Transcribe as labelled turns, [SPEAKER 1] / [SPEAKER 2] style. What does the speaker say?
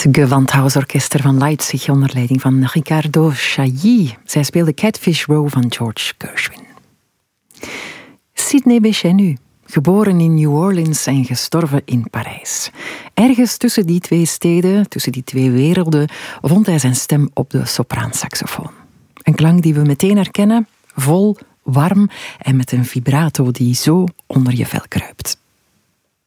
[SPEAKER 1] Het Gewandhausorkester van Leipzig onder leiding van Ricardo Chailly. Zij speelde Catfish Row van George Gershwin. Sidney Bechet nu, geboren in New Orleans en gestorven in Parijs. Ergens tussen die twee steden, tussen die twee werelden, vond hij zijn stem op de sopraansaxofoon. Een klank die we meteen herkennen, vol, warm en met een vibrato die zo onder je vel kruipt.